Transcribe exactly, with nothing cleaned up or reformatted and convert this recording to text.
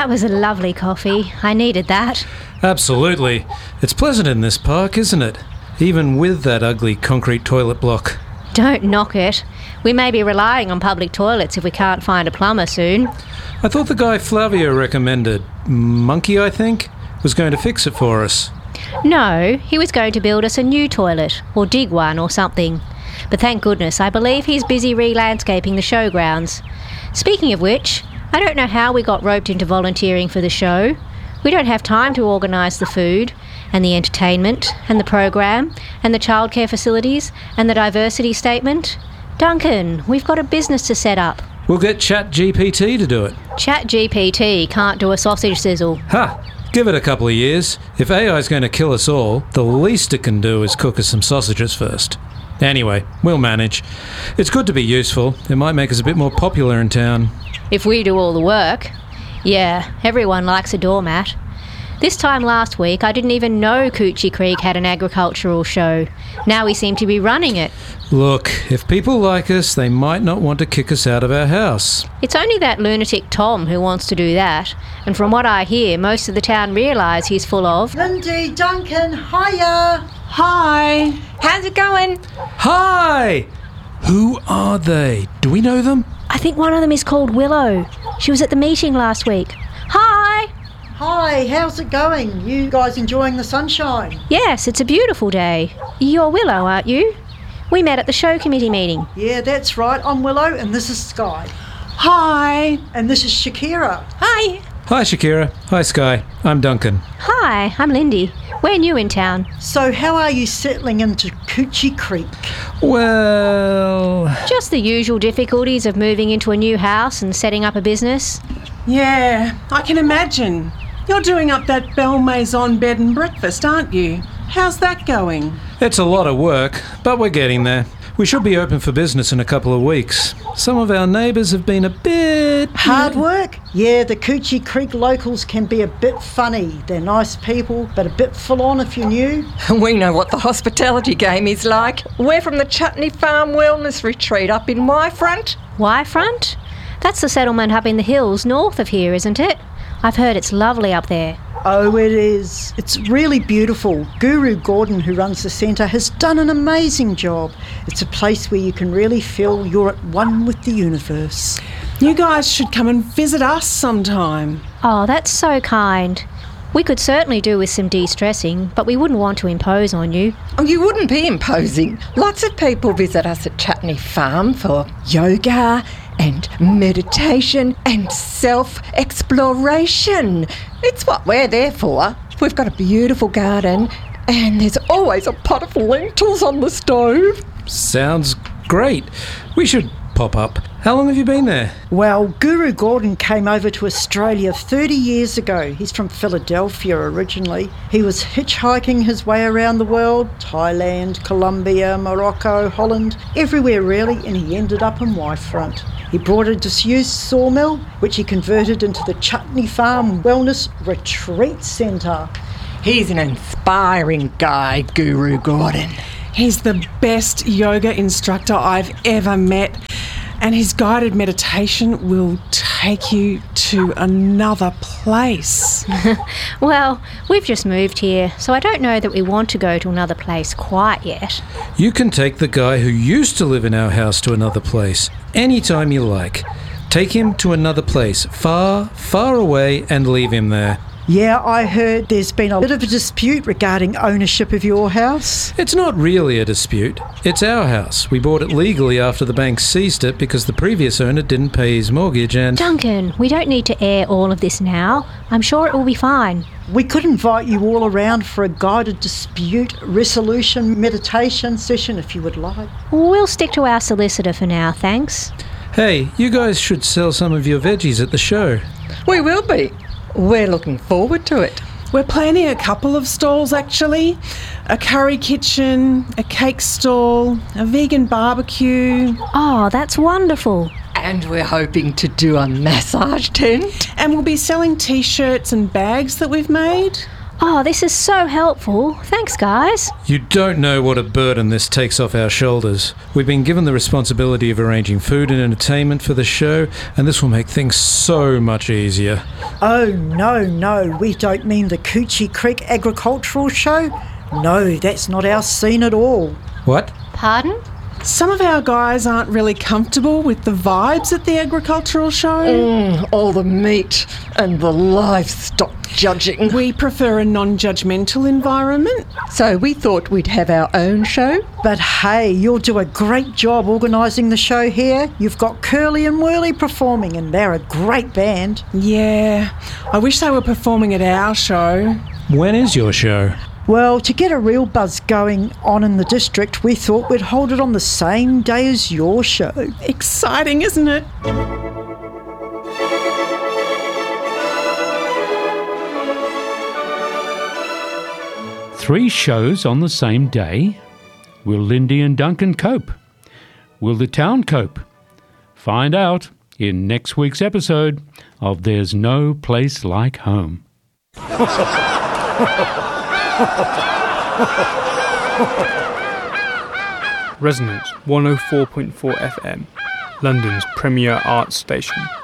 That was a lovely coffee. I needed that. Absolutely. It's pleasant in this park, isn't it? Even with that ugly concrete toilet block. Don't knock it. We may be relying on public toilets if we can't find a plumber soon. I thought the guy Flavio recommended, Monkey I think, was going to fix it for us. No, he was going to build us a new toilet, or dig one or something. But thank goodness, I believe he's busy re-landscaping the showgrounds. Speaking of which, I don't know how we got roped into volunteering for the show. We don't have time to organise the food, and the entertainment, and the program, and the childcare facilities, and the diversity statement. Duncan, we've got a business to set up. We'll get ChatGPT to do it. ChatGPT can't do a sausage sizzle. Ha! Give it a couple of years. If A I's going to kill us all, the least it can do is cook us some sausages first. Anyway, we'll manage. It's good to be useful. It might make us a bit more popular in town. If we do all the work. Yeah, everyone likes a doormat. This time last week, I didn't even know Coochie Creek had an agricultural show. Now we seem to be running it. Look, if people like us, they might not want to kick us out of our house. It's only that lunatic Tom who wants to do that. And from what I hear, most of the town realise he's full of... Lindy, Duncan, hiya! Hi. How's it going? Hi! Who are they? Do we know them? I think one of them is called Willow. She was at the meeting last week. Hi! Hi, how's it going? You guys enjoying the sunshine? Yes, it's a beautiful day. You're Willow, aren't you? We met at the show committee meeting. Yeah, that's right. I'm Willow and this is Sky. Hi. And this is Shakira. Hi. Hi, Shakira. Hi, Sky. I'm Duncan. Hi, I'm Lindy. We're new in town. So how are you settling into Coochie Creek? Well... Just the usual difficulties of moving into a new house and setting up a business. Yeah, I can imagine. You're doing up that Belle Maison bed and breakfast, aren't you? How's that going? It's a lot of work, but we're getting there. We should be open for business in a couple of weeks. Some of our neighbours have been a bit... Hard work? Yeah, the Coochie Creek locals can be a bit funny. They're nice people, but a bit full on if you're new. We know what the hospitality game is like. We're from the Chutney Farm Wellness Retreat up in Y-Front. Y-Front? That's the settlement up in the hills north of here, isn't it? I've heard it's lovely up there. Oh, it is. It's really beautiful. Guru Gordon, who runs the centre, has done an amazing job. It's a place where you can really feel you're at one with the universe. You guys should come and visit us sometime. Oh, that's so kind. We could certainly do with some de-stressing, but we wouldn't want to impose on you. Oh, you wouldn't be imposing. Lots of people visit us at Chutney Farm for yoga and meditation and self-exploration. It's what we're there for. We've got a beautiful garden and there's always a pot of lentils on the stove. Sounds great. We should pop up. How long have you been there? Well, Guru Gordon came over to Australia thirty years ago. He's from Philadelphia originally. He was hitchhiking his way around the world, Thailand, Colombia, Morocco, Holland, everywhere really, and he ended up in Y-Front. He brought a disused sawmill, which he converted into the Chutney Farm Wellness Retreat Centre. He's an inspiring guy, Guru Gordon. He's the best yoga instructor I've ever met, and his guided meditation will take you to another place. Well, we've just moved here, so I don't know that we want to go to another place quite yet. You can take the guy who used to live in our house to another place, anytime you like. Take him to another place, far, far away, and leave him there. Yeah, I heard there's been a bit of a dispute regarding ownership of your house. It's not really a dispute. It's our house. We bought it legally after the bank seized it because the previous owner didn't pay his mortgage and... Duncan, we don't need to air all of this now. I'm sure it will be fine. We could invite you all around for a guided dispute resolution meditation session if you would like. We'll stick to our solicitor for now, thanks. Hey, you guys should sell some of your veggies at the show. We will be. We're looking forward to it. We're planning a couple of stalls actually. A curry kitchen, a cake stall, a vegan barbecue. Oh, that's wonderful. And we're hoping to do a massage tent. And we'll be selling t-shirts and bags that we've made. Oh, this is so helpful. Thanks, guys. You don't know what a burden this takes off our shoulders. We've been given the responsibility of arranging food and entertainment for the show, and this will make things so much easier. Oh, no, no, we don't mean the Coochie Creek Agricultural Show. No, that's not our scene at all. What? Pardon? Some of our guys aren't really comfortable with the vibes at the agricultural show. Mm, all the meat and the livestock judging. We prefer a non-judgmental environment. So we thought we'd have our own show. But hey, you'll do a great job organising the show here. You've got Curly and Whirly performing, and they're a great band. Yeah, I wish they were performing at our show. When is your show? Well, to get a real buzz going on in the district, we thought we'd hold it on the same day as your show. Exciting, isn't it? Three shows on the same day? Will Lindy and Duncan cope? Will the town cope? Find out in next week's episode of There's No Place Like Home. Resonance one oh four point four F M, London's premier arts station.